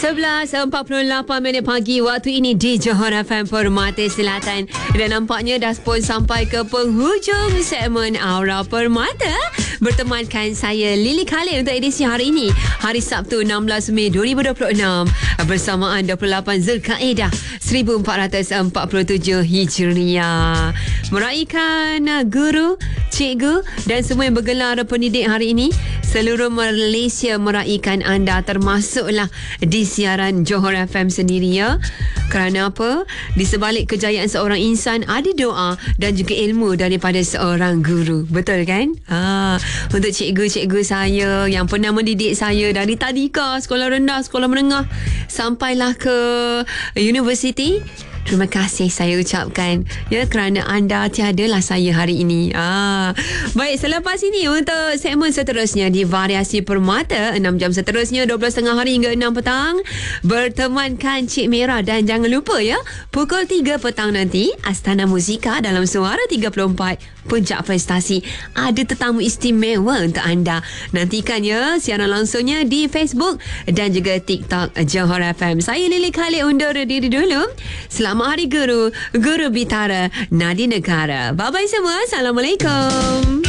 11.48 pagi waktu ini di Johor FM Permata Selatan. Dan nampaknya dah pun sampai ke penghujung segmen Aura Permata. Bertemankan saya Lily Khalil untuk edisi hari ini, hari Sabtu 16 Mei 2026, bersamaan 28 Zulkaidah 1447 Hijriah. Meraihkan guru, cikgu dan semua yang bergelar pendidik hari ini. Seluruh Malaysia meraihkan anda, termasuklah di siaran Johor FM sendiri, ya. Kerana apa? Di sebalik kejayaan seorang insan ada doa dan juga ilmu daripada seorang guru. Betul kan? Untuk cikgu-cikgu saya yang pernah mendidik saya dari tadika, sekolah rendah, sekolah menengah sampailah ke universiti, terima kasih saya ucapkan, ya, kerana anda tiadalah saya hari ini. Baik, selepas ini untuk segmen seterusnya di Variasi Permata, 6 jam seterusnya 12.30 hari hingga 6 petang, bertemankan Cik Merah. Dan jangan lupa, ya, pukul 3 petang nanti Astana Musika dalam Suara 34 Puncak Prestasi ada tetamu istimewa untuk anda. Nantikan, ya, siaran langsungnya di Facebook dan juga TikTok Johor FM. Saya Lily Khalil undur diri dulu. Selamat Hari Guru, Guru Bitara Nadi Negara. Bye-bye semua. Assalamualaikum.